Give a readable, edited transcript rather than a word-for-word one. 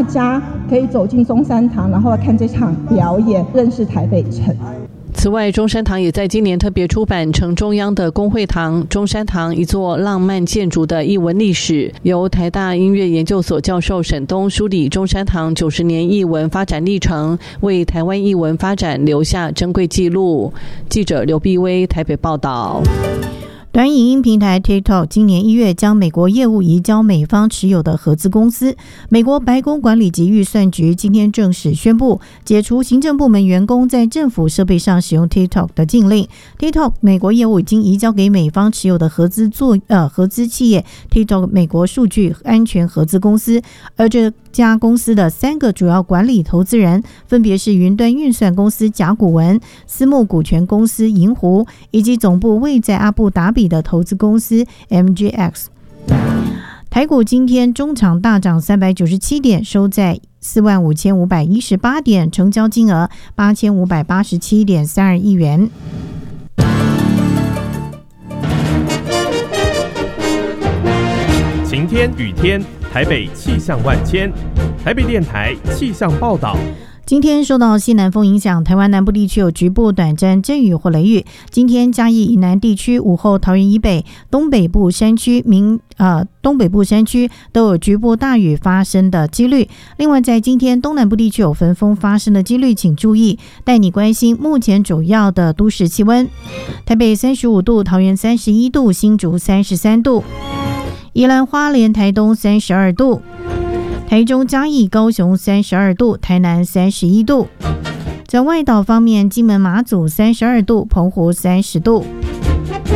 家可以走进中山堂，然后看这场表演，认识台北城。 此外，中山堂也在今年特别出版承中央的公会堂，中山堂一座浪漫建筑的艺文历史，由台大音乐研究所教授沈东梳理中山堂90年艺文发展历程，为台湾艺文发展留下珍贵记录。记者刘碧薇台北报道。 短影音平台 TikTok 今年1月将美国业务移交美方持有的合资公司。美国白宫管理及预算局今天正式宣布解除行政部门员工在政府设备上使用 TikTok 的禁令。TikTok 美国业务已经移交给美方持有的合资企业 TikTok 美国数据安全合资公司，而这家公司的3个主要管理投资人分别是云端运算公司甲骨文、私募股权公司银湖，以及总部位在阿布达比的投资公司 MGX。 台股今天中场大涨397点，收在45,518点，成交金额8587.32亿元。 晴天雨天，台北气象万千。台北电台气象报道。 今天受到西南风影响，台湾南部地区有局部短暂阵雨或雷雨。今天嘉义以南地区、午后桃园以北、东北部山区都有局部大雨发生的几率。另外，在今天东南部地区有焚风发生的几率，请注意。带你关心目前主要的都市气温：台北35度，桃园31度，新竹33度，宜兰花莲台东32度。台中嘉义高雄32度，台南31度。在外岛方面，金门马祖32度，澎湖30度。